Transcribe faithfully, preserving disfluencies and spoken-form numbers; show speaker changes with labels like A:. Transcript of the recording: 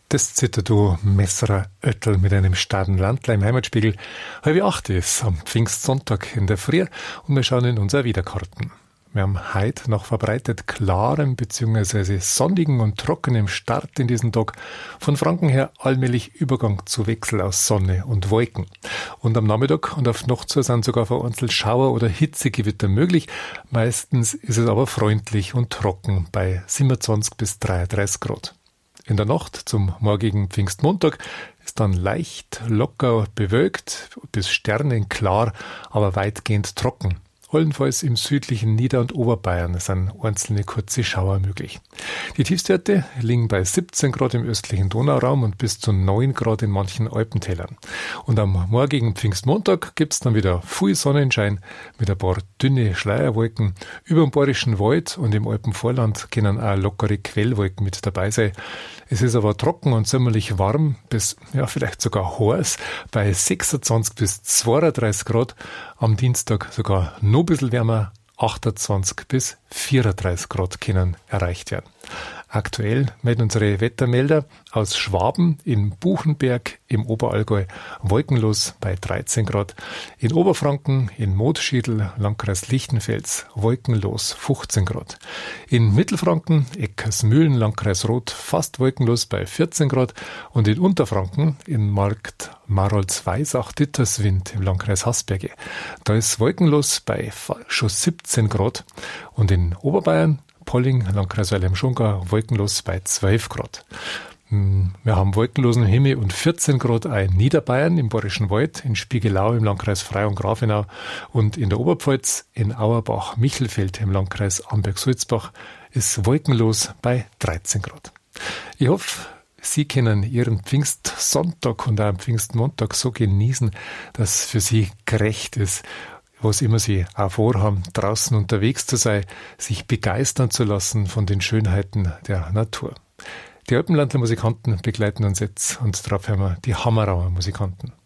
A: Das Zitterduo Messerer Oettel mit einem starken Landler im Heimatspiegel. Halb acht ist am Pfingstsonntag in der Früh und wir schauen in unsere Wiederkarten. Wir haben heute nach verbreitet klarem bzw. sonnigen und trockenem Start in diesen Tag von Franken her allmählich Übergang zu Wechsel aus Sonne und Wolken. Und am Nachmittag und auf Nacht zu sind sogar vereinzelt Schauer oder Hitzegewitter möglich. Meistens ist es aber freundlich und trocken bei siebenundzwanzig bis dreiunddreißig Grad. In der Nacht zum morgigen Pfingstmontag ist dann leicht, locker, bewölkt bis sternenklar, aber weitgehend trocken. Allenfalls im südlichen Nieder- und Oberbayern sind einzelne kurze Schauer möglich. Die Tiefstwerte liegen bei siebzehn Grad im östlichen Donauraum und bis zu neun Grad in manchen Alpentälern. Und am morgigen Pfingstmontag gibt's dann wieder viel Sonnenschein mit ein paar dünne Schleierwolken. Über dem Bayerischen Wald und im Alpenvorland können auch lockere Quellwolken mit dabei sein. Es ist aber trocken und sommerlich warm, bis ja vielleicht sogar heiß, bei sechsundzwanzig bis zweiunddreißig Grad. Am Dienstag sogar noch ein bisschen wärmer, achtundzwanzig bis vierunddreißig Grad können erreicht werden. Aktuell melden unsere Wettermelder aus Schwaben in Buchenberg im Oberallgäu wolkenlos bei dreizehn Grad. In Oberfranken, in Mooschiedl, Landkreis Lichtenfels, wolkenlos fünfzehn Grad. In Mittelfranken, Eckersmühlen, Landkreis Roth, fast wolkenlos bei vierzehn Grad. Und in Unterfranken, in Markt Maroldsweisach, Ditterswind im Landkreis Hasberge, da ist wolkenlos bei schon siebzehn Grad. Und in Oberbayern, Polling, Landkreis Weilheim-Schongau, wolkenlos bei zwölf Grad. Wir haben wolkenlosen Himmel und vierzehn Grad auch in Niederbayern, im Bayerischen Wald, in Spiegelau im Landkreis Frei und Grafenau und in der Oberpfalz, in Auerbach-Michelfeld im Landkreis Amberg-Sulzbach ist wolkenlos bei dreizehn Grad. Ich hoffe, Sie können Ihren Pfingstsonntag und auch am Pfingstmontag so genießen, dass es für Sie gerecht ist, was immer Sie auch vorhaben, draußen unterwegs zu sein, sich begeistern zu lassen von den Schönheiten der Natur. Die Alpenlandler Musikanten begleiten uns jetzt und darauf hören wir die Hammerauer Musikanten.